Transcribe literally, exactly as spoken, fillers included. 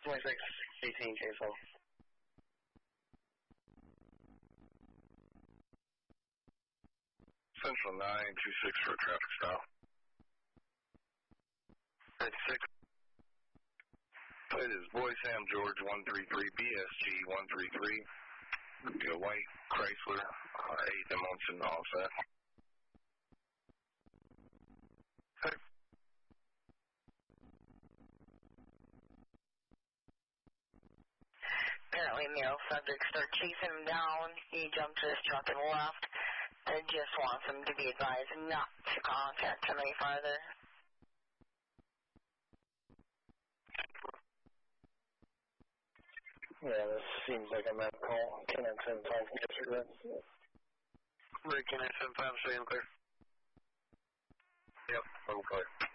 twenty-six eighteen cancel. Central nine two six for a traffic stop. thirty-six. It is Boy Sam George one three three B S G one three three. Could be a white Chrysler, uh, eight Emonson offset. Okay. Apparently male subjects start chasing him down. He jumped to his truck and left. I just wants him to be advised not to contact him any farther. Yeah, this seems like a map call. Can I send five disregard? Rick, can I send five, stay in clear? Yep, I'm clear.